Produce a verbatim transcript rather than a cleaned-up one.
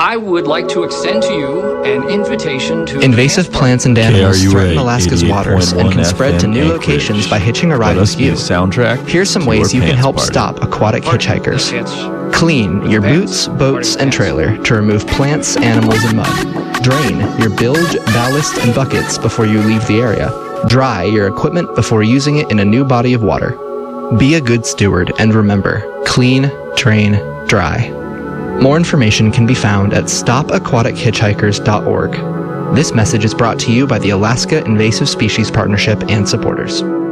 I would like to extend to you an invitation to... Invasive plants and animals K R U A threaten Alaska's waters and can spread to new locations by hitching a ride with you. Soundtrack. Here's some ways you can help stop aquatic hitchhikers. Clean your boots, boats, and trailer to remove plants, animals, and mud. Drain your bilge, ballast, and buckets before you leave the area. Dry your equipment before using it in a new body of water. Be a good steward and remember, clean, train, dry. More information can be found at stop aquatic hitchhikers dot org. This message is brought to you by the Alaska Invasive Species Partnership and supporters.